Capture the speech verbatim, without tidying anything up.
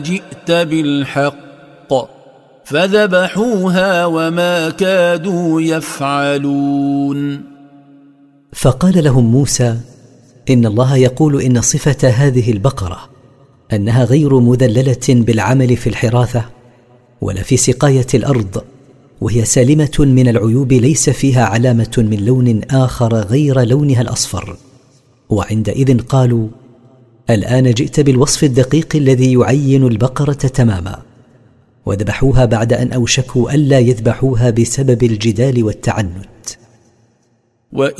جئت بالحق فذبحوها وما كادوا يفعلون. فقال لهم موسى: إن الله يقول إن صفة هذه البقرة أنها غير مذللة بالعمل في الحراثة ولا في سقاية الأرض، وهي سالمة من العيوب، ليس فيها علامة من لون آخر غير لونها الأصفر. وعندئذ قالوا: الآن جئت بالوصف الدقيق الذي يعين البقرة تماما. وذبحوها بعد أن أوشكوا ألا يذبحوها بسبب الجدال والتعنت. وإذ